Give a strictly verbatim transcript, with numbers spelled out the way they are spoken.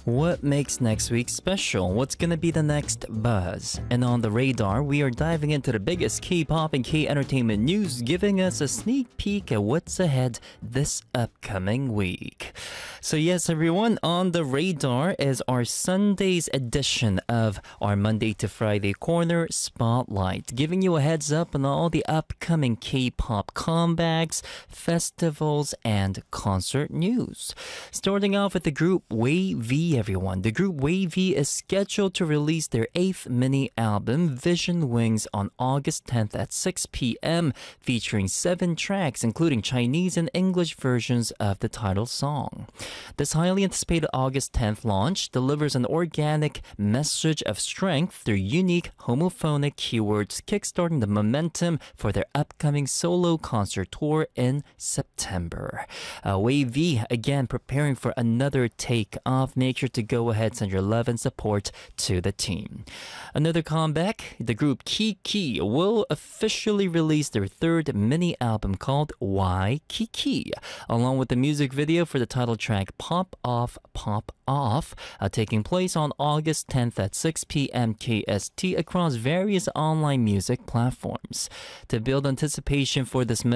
What makes next week special? What's gonna be the next buzz? And on the radar, we are diving into the biggest K-pop and K-entertainment news, giving us a sneak peek at what's ahead this upcoming week. So yes, everyone, on the radar is our Sunday's edition of our Monday to Friday Corner Spotlight, giving you a heads up on all the upcoming K-pop comebacks, festivals, and concert news. Starting off with the group WayV, everyone. The group WayV is scheduled to release their eighth mini album, Vision Wings, on August tenth at six p.m., featuring seven tracks, including Chinese and English versions of the title song. This highly anticipated August tenth launch delivers an organic message of strength through unique homophonic keywords, kickstarting the momentum for their upcoming solo concert tour in September. Uh, WayV, again, preparing for another take-off. Make sure to go ahead, send your love and support to the team. Another comeback, the group Kiki will officially release their third mini album called Why Kiki, along with the music video for the title track Pop Off, Pop Off, uh, taking place on August tenth at six p.m. K S T across various online music platforms. To build anticipation for this